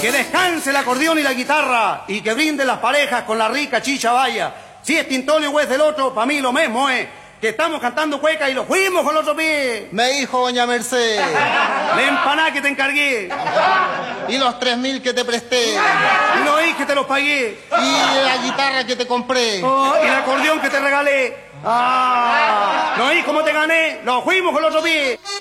Que descanse el acordeón y la guitarra y que brinden las parejas con la rica chicha vaya. Si es Tintolio o es del otro, pa' mí lo mismo es. Que estamos cantando cueca y lo fuimos con los otro pie. Me dijo doña Mercedes. La empanada que te encargué. Y los 3.000 que te presté. Y los hijos que te los pagué. Y la guitarra que te compré. Oh, y el acordeón que te regalé. Ah, ¿no oí cómo te gané? Lo fuimos con los otro pie.